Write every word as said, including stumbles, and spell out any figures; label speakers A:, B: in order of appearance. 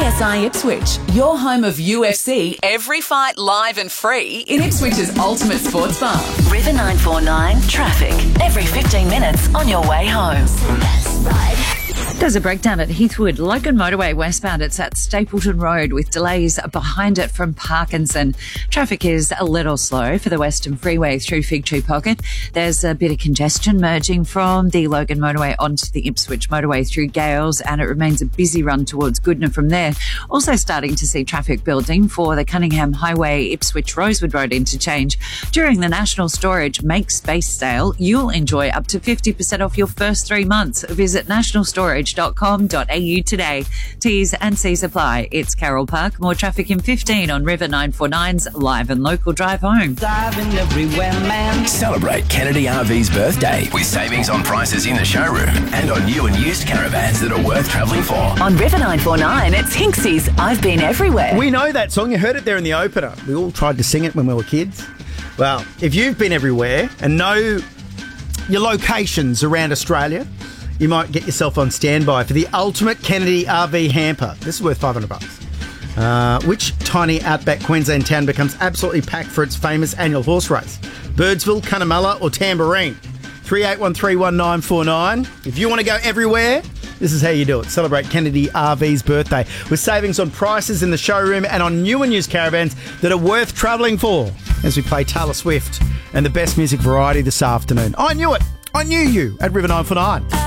A: S I Ipswich, your home of U F C, every fight live and free in Ipswich's ultimate sports bar.
B: River nine four nine traffic. Every fifteen minutes on your way home.
C: There's a breakdown at Heathwood Logan Motorway westbound. It's at Stapleton Road with delays behind it from Parkinson. Traffic is a little slow for the Western Freeway through Fig Tree Pocket. There's a bit of congestion merging from the Logan Motorway onto the Ipswich Motorway through Gales, and it remains a busy run towards Goodna from there. Also starting to see traffic building for the Cunningham Highway Ipswich Rosewood Road interchange. During the National Storage Make Space sale, you'll enjoy up to fifty percent off your first three months. Visit national storage dot com dot a u today. T's and C's apply. It's Carroll Park. More traffic in fifteen on River nine four nine's live and local drive home.
D: Diving everywhere, man.
E: Celebrate Kennedy R V's birthday with savings on prices in the showroom and on new and used caravans that are worth travelling for.
B: On River nine four nine, it's Hinksy's I've Been Everywhere.
F: We know that song. You heard it there in the opener. We all tried to sing it when we were kids. Well, if you've been everywhere and know your locations around Australia, you might get yourself on standby for the ultimate Kennedy R V hamper. This is worth five hundred bucks. Uh, which tiny outback Queensland town becomes absolutely packed for its famous annual horse race? Birdsville, Cunnamulla or Tamborine? three eight one three one nine four nine. If you want to go everywhere, this is how you do it. Celebrate Kennedy R V's birthday with savings on prices in the showroom and on new and used caravans that are worth travelling for. As we play Taylor Swift and the best music variety this afternoon. I knew it. I knew you at River nine four nine.